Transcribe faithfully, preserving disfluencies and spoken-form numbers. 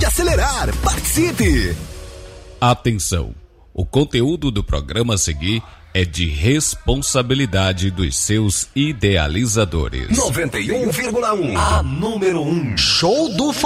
Pode acelerar, participe! Atenção! O conteúdo do programa a seguir é de responsabilidade dos seus idealizadores. noventa e um vírgula um, a número um. Show do